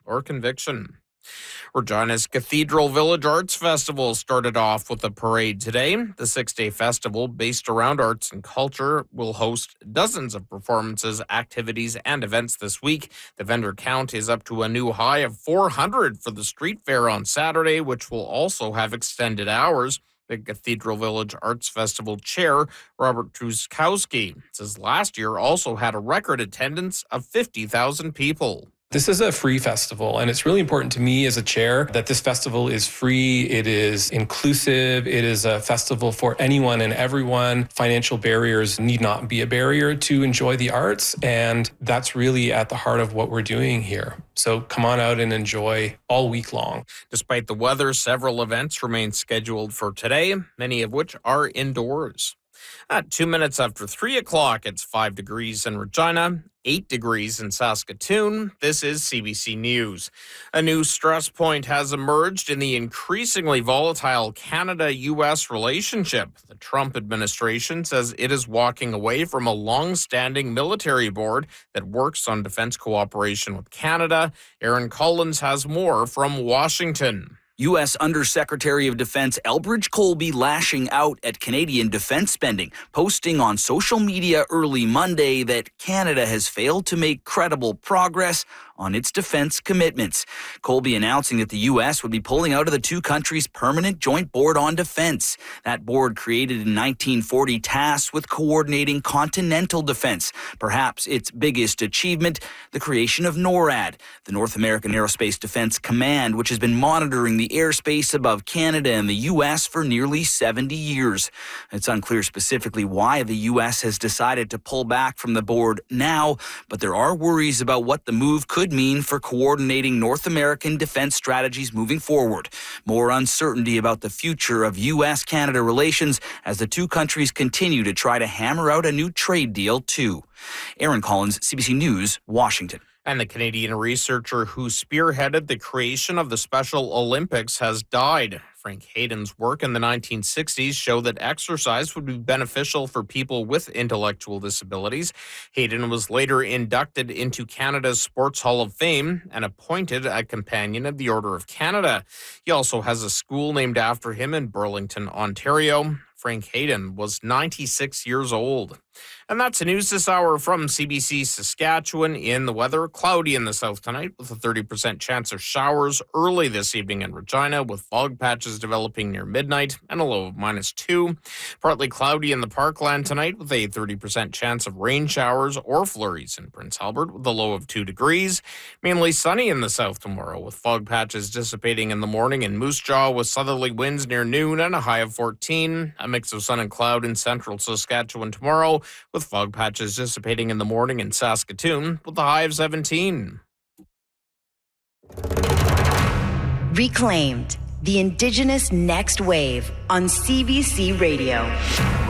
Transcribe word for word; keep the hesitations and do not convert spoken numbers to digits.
or conviction. Regina's Cathedral Village Arts Festival started off with a parade today. The six-day festival, based around arts and culture, will host dozens of performances, activities, and events this week. The vendor count is up to a new high of four hundred for the street fair on Saturday, which will also have extended hours. The Cathedral Village Arts Festival chair, Robert Truskowski, says last year also had a record attendance of fifty thousand people. This is a free festival, and it's really important to me as a chair that this festival is free, it is inclusive, it is a festival for anyone and everyone. Financial barriers need not be a barrier to enjoy the arts, and that's really at the heart of what we're doing here. So come on out and enjoy all week long. Despite the weather, several events remain scheduled for today, many of which are indoors. At two minutes after three o'clock, it's five degrees in Regina, eight degrees in Saskatoon. This is C B C News. A new stress point has emerged in the increasingly volatile Canada-U S relationship. The Trump administration says it is walking away from a long-standing military board that works on defense cooperation with Canada. Aaron Collins has more from Washington. U S Undersecretary of Defense Elbridge Colby lashing out at Canadian defense spending, posting on social media early Monday that Canada has failed to make credible progress on its defense commitments. Colby announcing that the U S would be pulling out of the two countries' permanent joint board on defense. That board, created in nineteen forty, tasked with coordinating continental defense. Perhaps its biggest achievement, the creation of NORAD, the North American Aerospace Defense Command, which has been monitoring the airspace above Canada and the U S for nearly seventy years. It's unclear specifically why the U S has decided to pull back from the board now, but there are worries about what the move could mean for coordinating North American defense strategies moving forward. More uncertainty about the future of U S Canada relations as the two countries continue to try to hammer out a new trade deal too. Aaron Collins, C B C News, Washington. And the Canadian researcher who spearheaded the creation of the Special Olympics has died. Frank Hayden's work in the nineteen sixties showed that exercise would be beneficial for people with intellectual disabilities. Hayden was later inducted into Canada's Sports Hall of Fame and appointed a Companion of the Order of Canada. He also has a school named after him in Burlington, Ontario. Frank Hayden was ninety-six years old. And that's the news this hour from C B C Saskatchewan. In the weather, cloudy in the south tonight with a thirty percent chance of showers early this evening in Regina, with fog patches developing near midnight and a low of minus two. Partly cloudy in the Parkland tonight with a thirty percent chance of rain showers or flurries in Prince Albert with a low of two degrees. Mainly sunny in the south tomorrow with fog patches dissipating in the morning in Moose Jaw with southerly winds near noon and a high of fourteen. A mix of sun and cloud in central Saskatchewan tomorrow, with fog patches dissipating in the morning in Saskatoon with a high of seventeen. Reclaimed, the Indigenous Next Wave on C B C Radio.